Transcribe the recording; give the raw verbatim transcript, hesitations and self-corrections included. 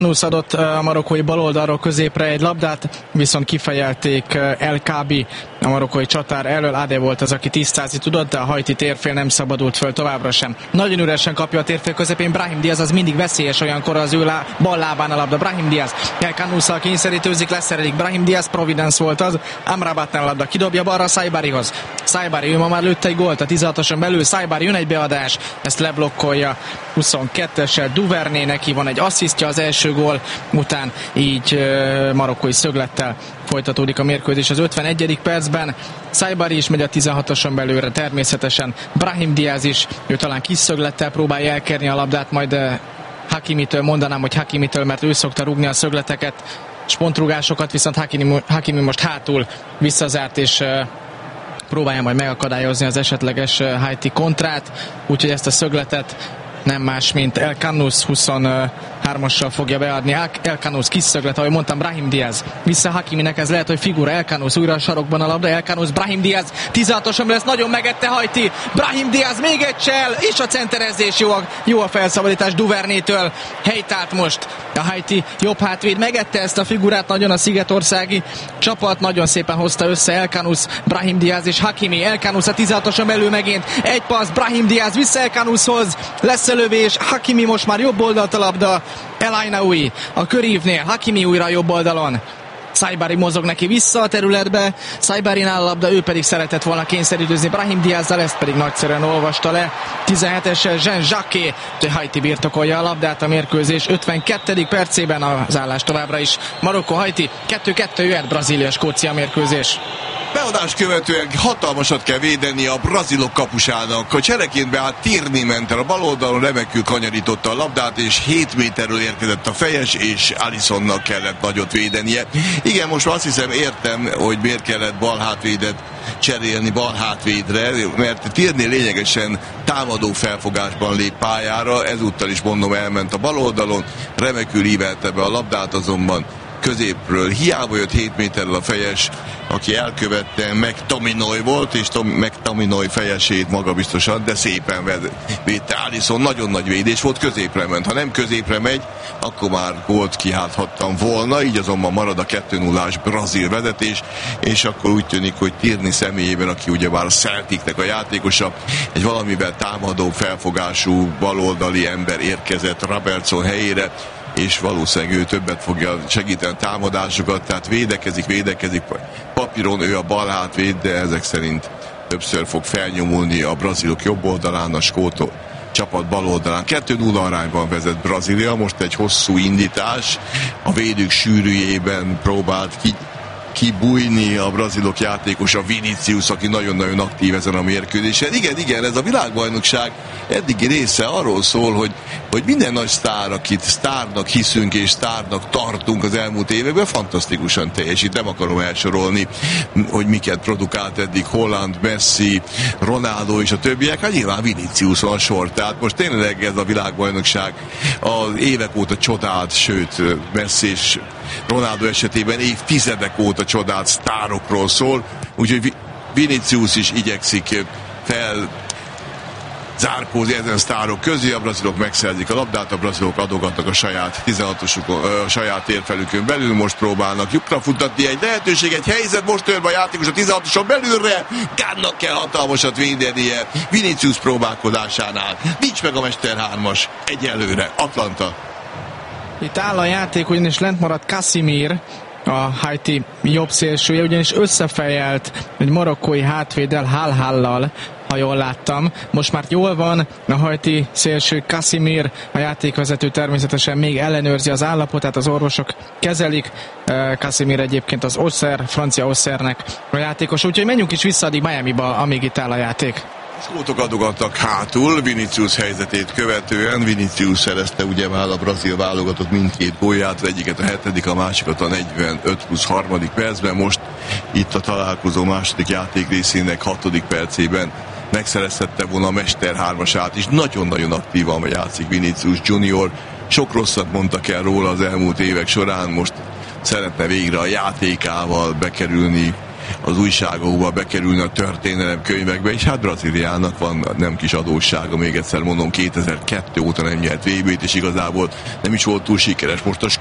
Nusz adott a marokkói baloldalról középre egy labdát, viszont kifejelték El Kaabi a marokkói csatár elől. Ade volt az, aki tisztázni tudott, de a haiti térfél nem szabadult föl továbbra sem. Nagyon üresen kapja a térfél közepén Brahim Diaz, az mindig veszélyes, olyankor az ő lá, bal lábán a labda. Brahim Diaz El Kaanusszal kényszerítőzik, leszerelik. Brahim Diaz, Providence volt az, Amrabatnál a labda, kidobja balra Saibarihoz. Saibari, ő ma már lőtte egy gólt a tizenhatoson belül. Saibari, jön egy beadás, ezt leblokkolja huszonkettessel Duvernay, neki van egy asszisztja az első gól után, így uh, marokkói szöglettel folytatódik a mérkőzés az ötvenegyedik percben. Saibari is megy a tizenhatoson belőle, természetesen Brahim Diaz is, ő talán kis szöglettel próbálja elkerni a labdát, majd uh, Hakimitől mondanám, hogy Hakimitől, mert ő szokta rúgni a szögleteket, spontrugásokat, viszont Hakimi, Hakimi most hátul visszazárt, és uh, próbálja majd megakadályozni az esetleges uh, haiti kontrát, úgyhogy ezt a szögletet nem más, mint El Kaanusz huszonhármassal fogja beadni. El Kaanusz kis szöglet, ahogy mondtam, Brahim Diaz vissza Hakiminek, ez lehet, hogy figura. El Kaanusz újra a sarokban a labda, El Kaanusz, Brahim Diaz, tizenhatoson lesz, nagyon megette Haiti, Brahim Diaz még egy csel, és a centerezés, jó a, jó a felszabadítás Duvernaytől, helytált most a Haiti jobb hátvéd, megette ezt a figurát nagyon a szigetországi csapat, nagyon szépen hozta össze El Kaanusz, Brahim Diaz és Hakimi. El Kaanusz a tizenhatoson belül megint, egy passz, Brahim Diaz vissza El Kaanuszhoz, lesz a lövés, Hakimi most már jobb oldalt a labda, El Ainaoui a körívnél, Hakimi újra jobb oldalon. Saibari mozog neki vissza a területbe, Saibarinál a labda, ő pedig szeretett volna kényszerítőzni Brahim Diazzal, ezt pedig nagyszerűen olvasta le. tizenhetessel Jean Jacquet, hogy Haiti birtokolja a labdát a mérkőzés ötvenkettedik percében, az állás továbbra is Marokkó-Haiti, kettő kettő jöhet Brazília-Skócia mérkőzés. Beadás követően hatalmasat kell védeni a brazilok kapusának. A csereként át Tierney ment el a bal oldalon, remekül kanyarította a labdát, és hét méterről érkezett a fejes, és Alissonnak kellett nagyot védenie. Igen, most azt hiszem értem, hogy miért kellett bal hátvédet cserélni bal hátvédre, mert Tierney lényegesen támadó felfogásban lép pályára, ezúttal is mondom elment a bal oldalon, remekül ívelte be a labdát, azonban középről hiába jött hét méterrel a fejes, aki elkövette, McTominay volt, és McTominay fejesét magabiztosan, de szépen védte Alisson, nagyon nagy védés volt, középre ment. Ha nem középre megy, akkor már gólt kiálthattam volna, így azonban marad a kettő nullás brazil vezetés, és akkor úgy tűnik, hogy Tierney személyében, aki ugyebár a Celticnek a játékosa, egy valamivel támadó felfogású baloldali ember érkezett Robertson helyére, és valószínűleg ő többet fogja segíteni támadásokat, tehát védekezik, védekezik, papíron ő a bal hátvéd, de ezek szerint többször fog felnyomulni a brazilok jobb oldalán, a skót csapat bal oldalán. kettő nulla arányban vezet Brazília, most egy hosszú indítás, a védők sűrűjében próbált ki kibújni a brazilok játékosa Vinicius, aki nagyon-nagyon aktív ezen a mérkőzésen. Igen, igen, ez a világbajnokság eddigi része arról szól, hogy, hogy minden nagy sztár, akit sztárnak hiszünk és sztárnak tartunk az elmúlt években, fantasztikusan teljesít. Nem akarom elsorolni, hogy miket produkált eddig Holland, Messi, Ronaldo és a többiek. Hát nyilván Vinicius van a sor. Tehát most tényleg ez a világbajnokság az évek óta csodált, sőt Messi és Ronaldo esetében évtizedek óta csodált sztárokról szól, úgyhogy Vinicius is igyekszik fel zárkózni ezen sztárok közé, a brazilok megszerzik a labdát, a brazilok adogatnak a saját tizenhatosukon, a saját térfelükön belül, most próbálnak lyukra futtatni, egy lehetőség, egy helyzet, most tör be a játékos a tizenhatoson belülre, Gánnak kell hatalmasat védenie, Vinicius próbálkozásánál, nincs meg a Mester hármas, egyelőre, Atlanta. Itt áll a játék, ugyanis lent maradt Casimir, a Haiti jobb szélsője, ugyanis összefejelt egy marokkói hátvéddel, Hal-Hallal, ha jól láttam. Most már jól van, a haiti szélső Casimir, a játékvezető természetesen még ellenőrzi az állapotát, az orvosok kezelik. Casimir egyébként az Auxerre, francia Auxerre-nek a játékos, úgyhogy menjünk is vissza addig Miamiba, amíg itt áll a játék. Skótok adogattak hátul, Vinicius helyzetét követően. Vinicius szerezte ugye már a brazil válogatott mindkét gólját, egyiket a hetedik, a másikat a negyvenöt plusz harmadik percben. Most itt a találkozó második játék részének hatodik percében megszerezhette volna a Mester hármasát is. Nagyon-nagyon aktívan játszik Vinicius Junior. Sok rosszat mondtak el róla az elmúlt évek során, most szeretne végre a játékával bekerülni az újságokba bekerülni a történelem könyvekbe, és hát Brazíliának van nem kis adóssága, még egyszer mondom, kétezer-kettő óta nem nyert vé bét, és igazából nem is volt túl sikeres. Most a